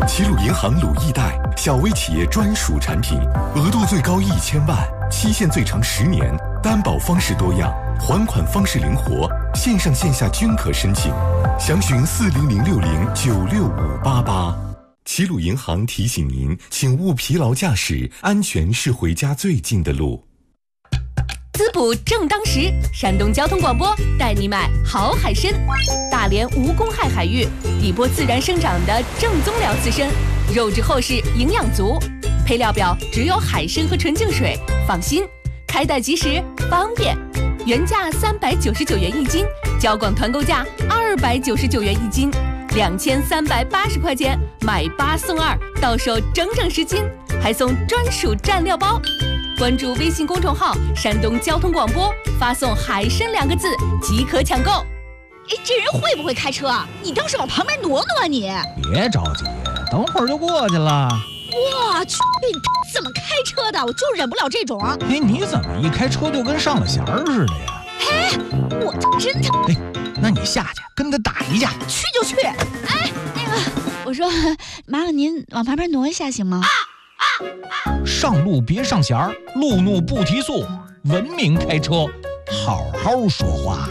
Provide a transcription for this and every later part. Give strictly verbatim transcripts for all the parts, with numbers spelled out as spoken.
齐鲁银行鲁易贷，小微企业专属产品，额度最高一千万，期限最长十年，担保方式多样，还款方式灵活，线上线下均可申请。详询四零零六零九六五八八。齐鲁银行提醒您，请勿疲劳驾驶，安全是回家最近的路。 滋补正当时，山东交通广播带你买好海参，大连无公害海域，底波自然生长的正宗辽刺参，肉质厚实，营养足，配料表只有海参和纯净水，放心，开袋即时，方便。原价三百九十九元一斤，交广团购价二百九十九元一斤，两千三百八十块钱买八送二，到手整整十斤，还送专属蘸料包。关注微信公众号山东交通广播，发送海参两个字即可抢购。 哎，这人会不会开车啊？你倒是往旁边挪挪啊你！ 别着急，等会儿就过去了。 我去，怎么开车的？我就忍不了这种。 哎，你怎么一开车就跟上了弦儿似的呀？ 哎，我真的。 哎，那你下去跟他打一架。 去就去。哎，那个，我说，麻烦您往旁边挪一下行吗？啊啊啊、上路别上弦儿，路怒不提速，文明开车，好好说话。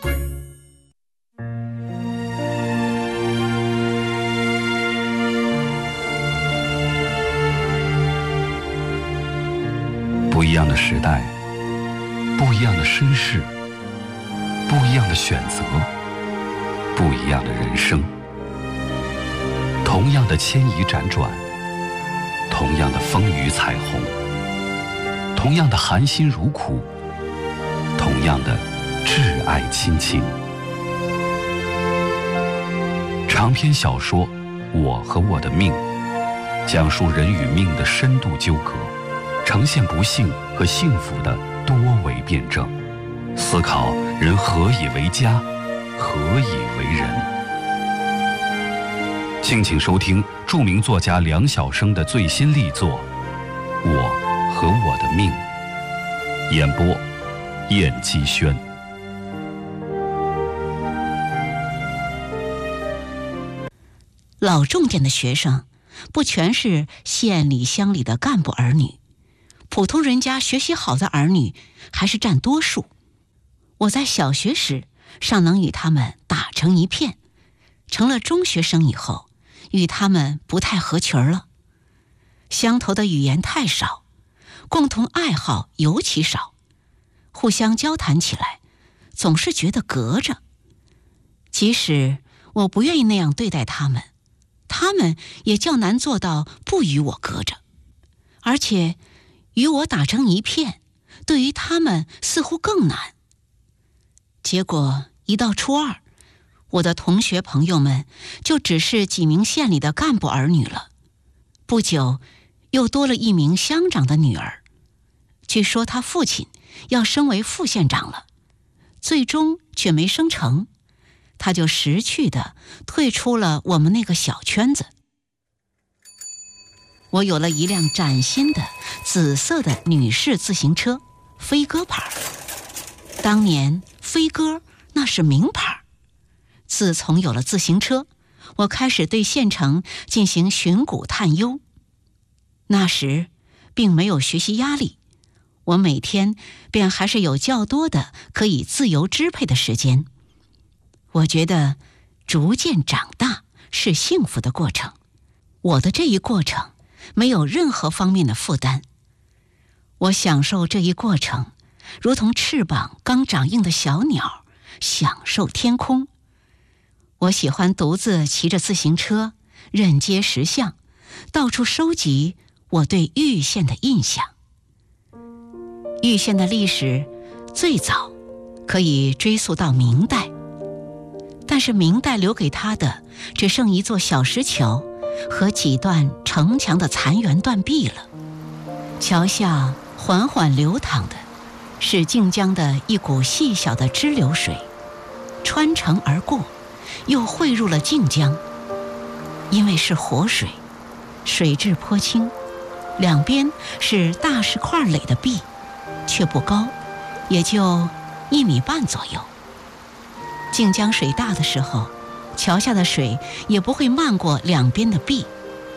不一样的时代，不一样的身世，不一样的选择，不一样的人生。同样的牵移辗转，同样的风雨彩虹，同样的含辛茹苦，同样的挚爱亲情。长篇小说《我和我的命》，讲述人与命的深度纠葛，呈现不幸和幸福的多维辩证，思考人何以为家，何以为人。敬请收听著名作家梁晓声的最新力作《我和我的命》，演播燕姬轩。 老重点的学生不全是县里乡里的干部儿女，普通人家学习好的儿女还是占多数。我在小学时尚能与他们打成一片，成了中学生以后，与他们不太合群了。相投的语言太少，共同爱好尤其少，互相交谈起来总是觉得隔着。即使我不愿意那样对待他们，他们也较难做到不与我隔着。而且与我打成一片，对于他们似乎更难。结果一到初二，我的同学朋友们就只是几名县里的干部儿女了。不久又多了一名乡长的女儿，据说他父亲要升为副县长了，最终却没升成，他就识趣地退出了我们那个小圈子。我有了一辆崭新的紫色的女士自行车，飞鸽牌。当年飞鸽那是名牌。自从有了自行车，我开始对县城进行巡古探幽。那时并没有学习压力，我每天便还是有较多的可以自由支配的时间。我觉得逐渐长大是幸福的过程，我的这一过程没有任何方面的负担。我享受这一过程，如同翅膀刚长硬的小鸟享受天空。我喜欢独自骑着自行车，任街识巷，到处收集我对玉县的印象。玉县的历史最早可以追溯到明代，但是明代留给他的只剩一座小石桥和几段城墙的残垣断壁了。桥下缓缓流淌的是晋江的一股细小的支流水，穿城而过，又汇入了晋江。因为是活水，水质颇清，两边是大石块垒的壁，却不高，也就一米半左右。晋江水大的时候，桥下的水也不会漫过两边的壁，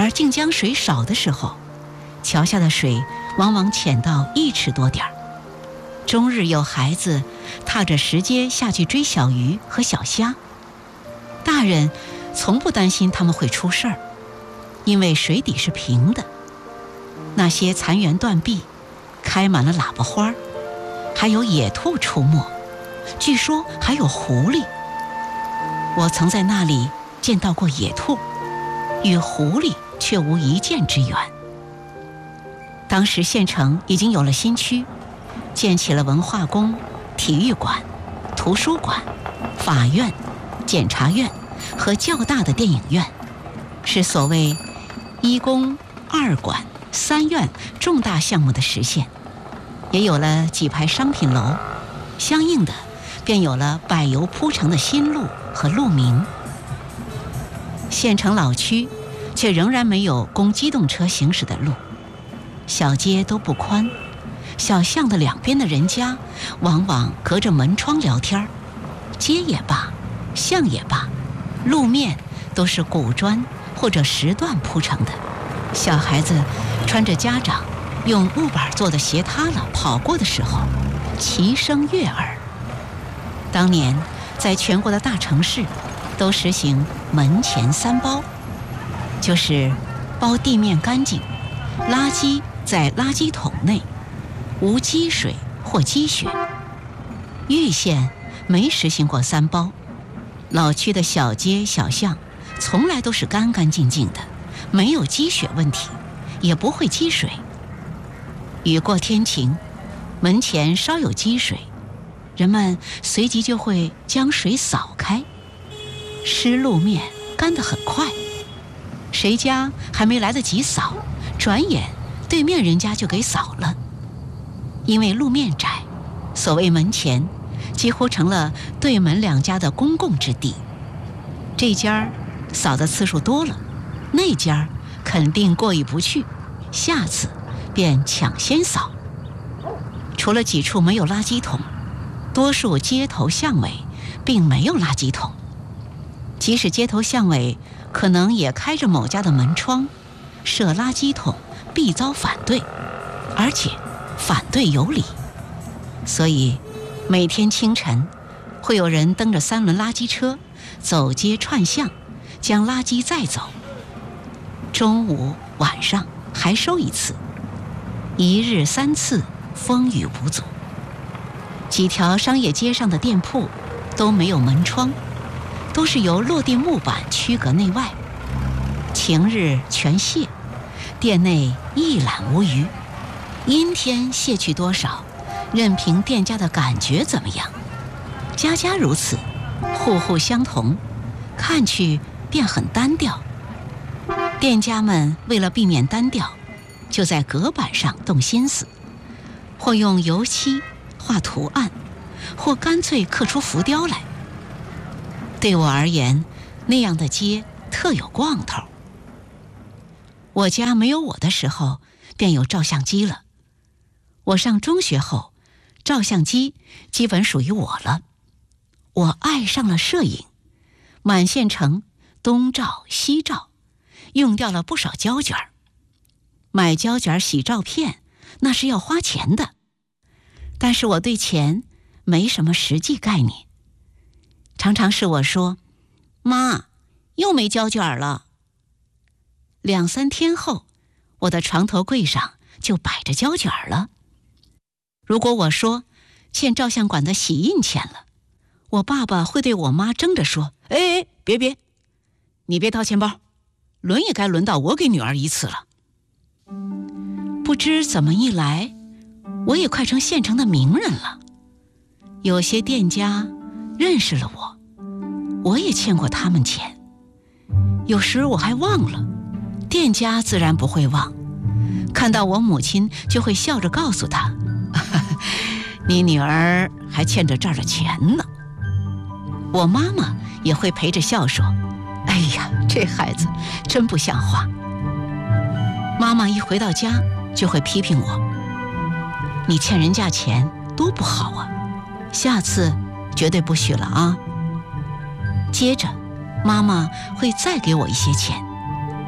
而晋江水少的时候，桥下的水往往浅到一尺多点儿。终日有孩子踏着石阶下去追小鱼和小虾，大人从不担心他们会出事儿，因为水底是平的。那些残垣断壁，开满了喇叭花，还有野兔出没，据说还有狐狸。我曾在那里见到过野兔，与狐狸却无一箭之缘。当时县城已经有了新区，建起了文化宫、体育馆、图书馆、法院、检察院和较大的电影院，是所谓一宫、二馆、三院重大项目的实现。也有了几排商品楼，相应的便有了柏油铺成的新路和路名。县城老区却仍然没有供机动车行驶的路，小街都不宽，小巷的两边的人家往往隔着门窗聊天，街也罢，巷也罢，路面都是古砖或者石段铺成的。小孩子穿着家长用木板做的鞋塌了跑过的时候，齐声悦耳。当年在全国的大城市都实行门前三包，就是包地面干净，垃圾在垃圾桶内，无积水或积雪。玉县没实行过三包，老区的小街小巷从来都是干干净净的，没有积雪问题，也不会积水。雨过天晴，门前稍有积水，人们随即就会将水扫开，湿路面干得很快，谁家还没来得及扫，转眼对面人家就给扫了。因为路面窄，所谓门前几乎成了对门两家的公共之地，这家扫的次数多了，那家肯定过意不去，下次便抢先扫。除了几处没有垃圾桶，多数街头巷尾并没有垃圾桶，即使街头巷尾可能也开着某家的门窗，设垃圾桶必遭反对，而且反对有理。所以每天清晨会有人蹬着三轮垃圾车走街串巷，将垃圾载走，中午晚上还收一次，一日三次，风雨无阻。几条商业街上的店铺都没有门窗，都是由落地木板区隔内外，晴日全卸，店内一览无余。阴天卸去多少，任凭店家的感觉怎么样，家家如此，户户相同，看去便很单调。店家们为了避免单调，就在隔板上动心思，或用油漆画图案，或干脆刻出浮雕来。对我而言，那样的街特有逛头。我家没有我的时候，便有照相机了。我上中学后，照相机基本属于我了。我爱上了摄影，满县城东照西照，用掉了不少胶卷。买胶卷洗照片，那是要花钱的。但是我对钱没什么实际概念，常常是我说：“妈，又没胶卷了。”两三天后，我的床头柜上就摆着胶卷了。如果我说欠照相馆的洗印钱了，我爸爸会对我妈争着说：“哎哎，别别，你别掏钱包，轮也该轮到我给女儿一次了。”不知怎么一来，我也快成县城的名人了。有些店家认识了我，我也欠过他们钱。有时我还忘了，店家自然不会忘，看到我母亲就会笑着告诉他：“你女儿还欠着这儿的钱呢。”我妈妈也会陪着笑说：“哎呀，这孩子真不像话。”妈妈一回到家就会批评我：“你欠人家钱多不好啊，下次绝对不许了啊。”接着妈妈会再给我一些钱。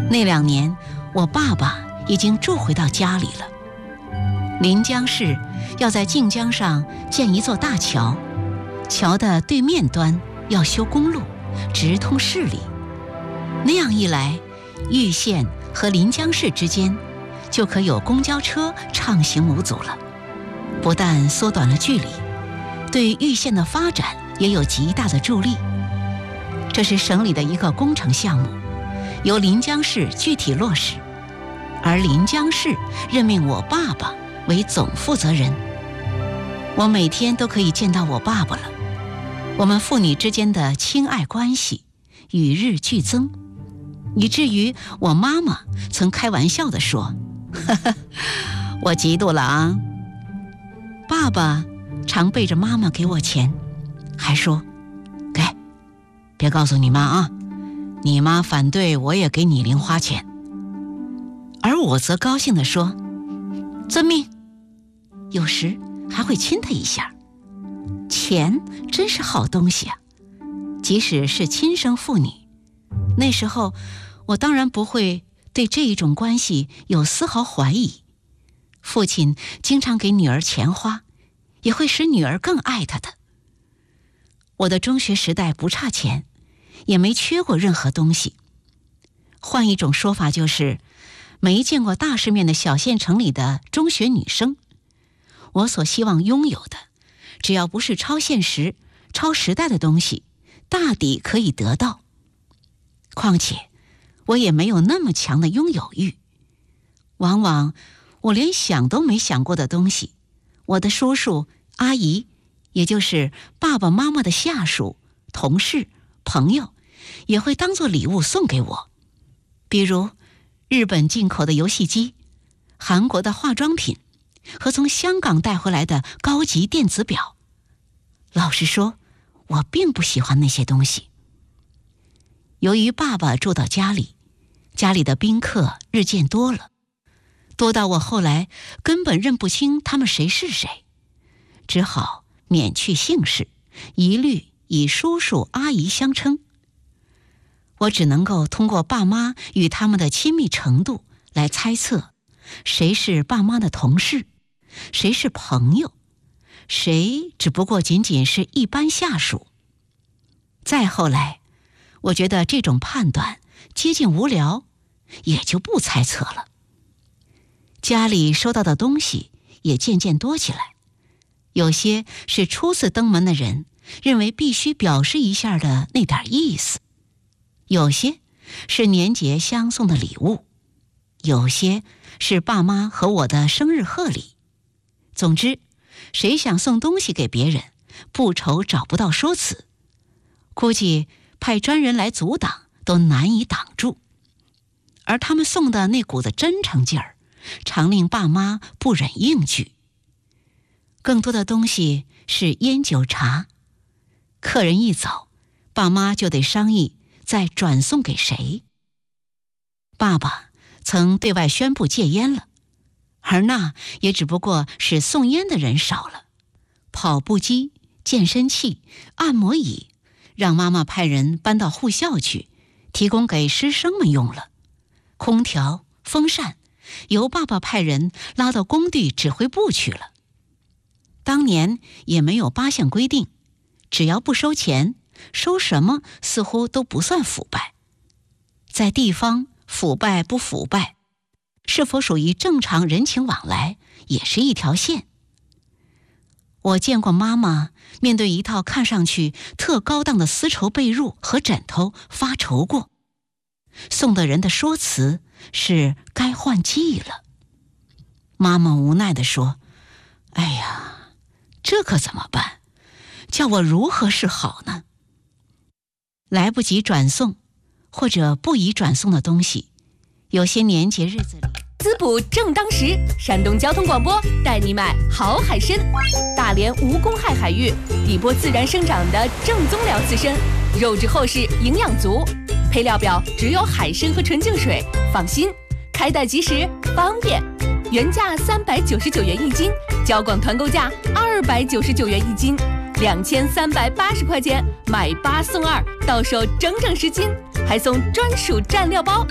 那两年，我爸爸已经住回到家里了。临江市要在晋江上建一座大桥，桥的对面端要修公路，直通市里。那样一来，玉县和临江市之间就可有公交车畅行无阻了。不但缩短了距离，对玉县的发展也有极大的助力。这是省里的一个工程项目，由临江市具体落实，而临江市任命我爸爸为总负责人。我每天都可以见到我爸爸了，我们父女之间的亲爱关系与日俱增，以至于我妈妈曾开玩笑地说：“呵呵，我嫉妒了啊。”爸爸常背着妈妈给我钱，还说：“给，别告诉你妈啊，你妈反对我也给你零花钱。”而我则高兴地说：“遵命。”有时还会亲他一下。钱真是好东西啊，即使是亲生父女。那时候我当然不会对这一种关系有丝毫怀疑。父亲经常给女儿钱花，也会使女儿更爱他的。我的中学时代不差钱，也没缺过任何东西。换一种说法就是，没见过大世面的小县城里的中学女生，我所希望拥有的，只要不是超现实、超时代的东西，大抵可以得到。况且，我也没有那么强的拥有欲。往往我连想都没想过的东西，我的叔叔、阿姨，也就是爸爸妈妈的下属、同事、朋友，也会当作礼物送给我。比如日本进口的游戏机、韩国的化妆品和从香港带回来的高级电子表。老实说，我并不喜欢那些东西。由于爸爸住到家里，家里的宾客日渐多了，多到我后来根本认不清他们谁是谁，只好免去姓氏，一律以叔叔阿姨相称。我只能够通过爸妈与他们的亲密程度来猜测，谁是爸妈的同事，谁是朋友，谁只不过仅仅是一般下属。再后来，我觉得这种判断接近无聊，也就不猜测了。家里收到的东西也渐渐多起来，有些是初次登门的人认为必须表示一下的那点意思，有些是年节相送的礼物，有些是爸妈和我的生日贺礼。总之，谁想送东西给别人，不愁找不到说辞，估计派专人来阻挡都难以挡住。而他们送的那股子真诚劲儿，常令爸妈不忍应拒。更多的东西是烟酒茶，客人一走，爸妈就得商议再转送给谁。爸爸曾对外宣布戒烟了，而那也只不过是送烟的人少了。跑步机、健身器、按摩椅，让妈妈派人搬到护校去，提供给师生们用了。空调、风扇，由爸爸派人拉到工地指挥部去了。当年也没有八项规定，只要不收钱，收什么似乎都不算腐败。在地方，腐败不腐败，是否属于正常人情往来，也是一条线。我见过妈妈面对一套看上去特高档的丝绸被褥和枕头发愁过，送的人的说辞是该换季了。妈妈无奈地说：“哎呀，这可怎么办？叫我如何是好呢？”来不及转送或者不宜转送的东西，有些年节日子里滋补正当时，山东交通广播带你买好海参。大连无公害海域，底波自然生长的正宗辽刺参，肉质厚实，营养足。配料表只有海参和纯净水，放心，开袋即时，方便。原价三百九十九元一斤，交广团购价二百九十九元一斤，两千三百八十块钱买八送二，到手整整十斤，还送专属蘸料包。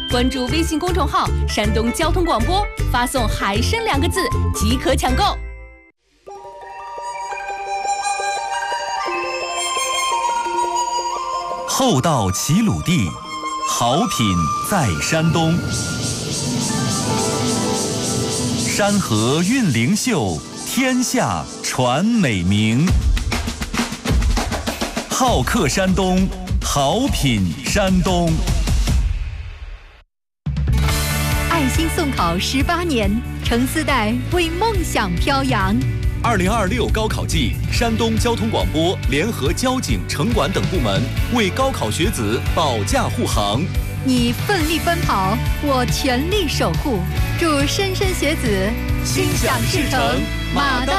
关注微信公众号“山东交通广播”，发送“海参”两个字即可抢购。 厚道齐鲁地，好品在山东。山河韵灵秀，天下传美名。好客山东，好品山东。 爱心送考十八年，程思代为梦想飘扬。 二零二六高考季，山东交通广播联合交警、城管等部门为高考学子保驾护航。 你奋力奔跑，我全力守护，祝莘莘学子心想事成，马到